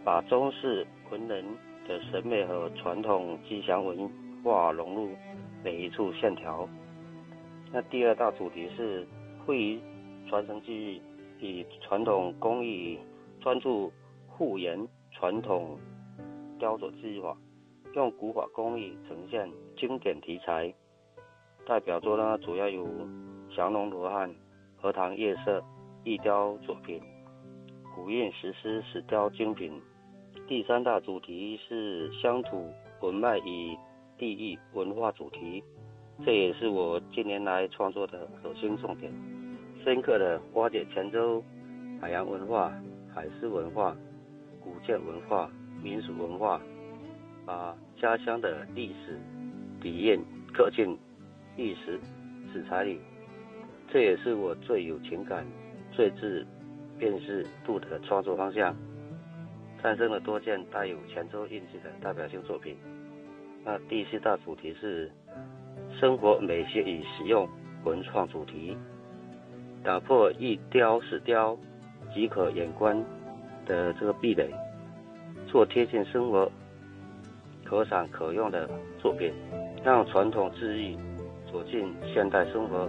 把中式文人的审美和传统吉祥文化融入每一处线条。那第二大主题是会以传承技艺，以传统工艺专注复原传统雕琢技法，用古法工艺呈现经典题材。代表作呢，主要有降龙罗汉、荷塘月色、玉雕作品、古印石狮石雕精品。第三大主题是乡土文脉与地域文化主题，这也是我近年来创作的核心重点，深刻的挖掘泉州海洋文化、海事文化、古建文化、民俗文化，把家乡的历史底蕴刻进历史史材里，这也是我最有情感、最具辨识度的创作方向。诞生了多件带有泉州印记的代表性作品。那第四大主题是生活美学与实用文创主题，打破一雕十雕即可眼观的这个壁垒，做贴近生活、可赏可用的作品，让传统技艺走进现代生活。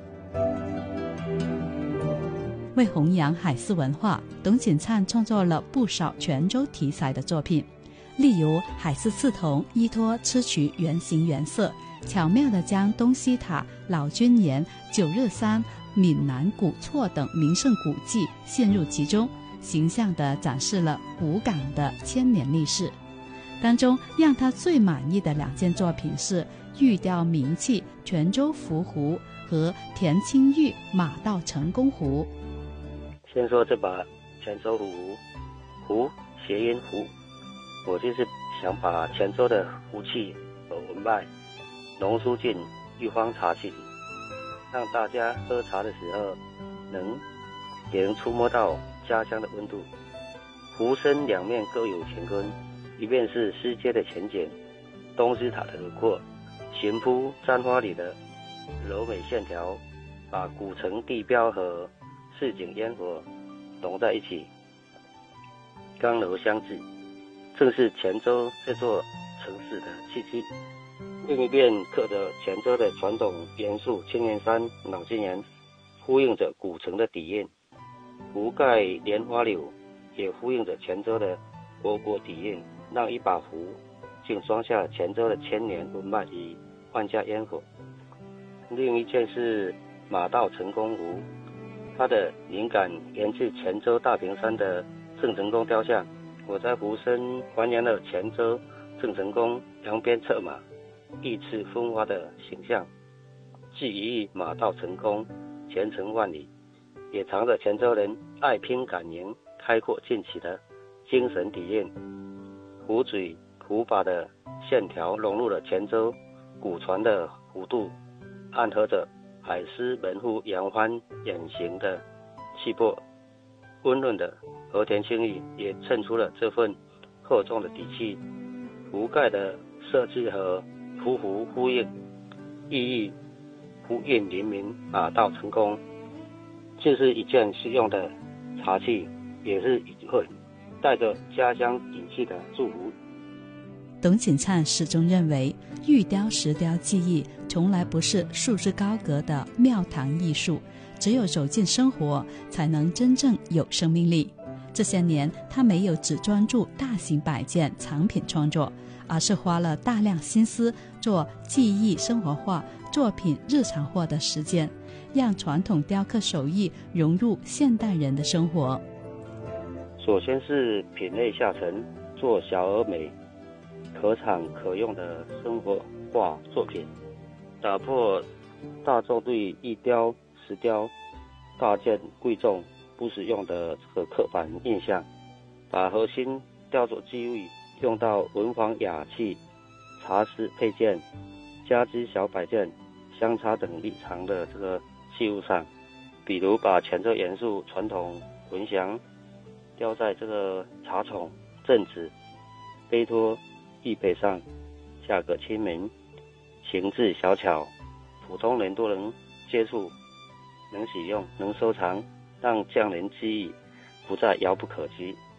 为弘扬海事文化，董锦灿创作了不少泉州题材的作品，例如海事刺桐依托砗磲原形原色，巧妙地将东西塔、老君岩、九日山、闽南古厝等名胜古迹陷入其中，形象地展示了古港的千年历史。当中让他最满意的2件作品是玉雕名器泉州福湖和田青玉马道成功湖。 先说这把泉州湖，湖谐音湖，我就是想把泉州的湖气和文脉浓缩进玉芳茶器里，让大家喝茶的时候也能触摸到家乡的温度。湖身两面各有乾坤，一面是诗街的前景，东西塔的轮廓，悬铺簪花里的柔美线条，把古城地标和市井烟火融在一起，刚柔相济，正是泉州这座城市的气息。另一边刻着泉州的传统元素青岩山、老君岩，呼应着古城的底蕴。湖盖莲花柳也呼应着泉州的国底蕴，让一把壶竟装下泉州的千年文脉与万家烟火。另一件是马道成功湖，它的灵感源自泉州大坪山的郑成功雕像。我在湖身还原了泉州郑成功扬鞭策马、义翅风华的形象，既寓意马到成功、前程万里，也藏着泉州人爱拼敢赢、开阔进取的精神底蕴。湖嘴、湖把的线条融入了泉州古传的弧度，暗合着海狮门户扬帆远行的气魄。温润的和田青玉也衬出了这份厚重的底气。湖盖的设计和湖呼应，意义呼应黎明，马到成功。这是一件实用的茶器，也是一份带着家乡底气的祝福。 董锦灿始终认为，玉雕石雕技艺从来不是束之高阁的庙堂艺术，只有走进生活，才能真正有生命力。这些年，他没有只专注大型摆件藏品创作，而是花了大量心思做技艺生活化、作品日常化的实践，让传统雕刻手艺融入现代人的生活。 首先是品类下沉，做小而美、可产可用的生活化作品，打破大众对玉雕、石雕大件贵重不实用的这个刻板印象，把核心雕琢技艺用到文房雅器、茶食配件、家居小摆件、香茶等日常的这个器物上。比如把泉州元素传统文祥雕在这个茶宠、镇子、杯托、玉杯上，价格亲民，形制小巧，普通人都能接触、能使用、能收藏，让匠人技艺不再遥不可及。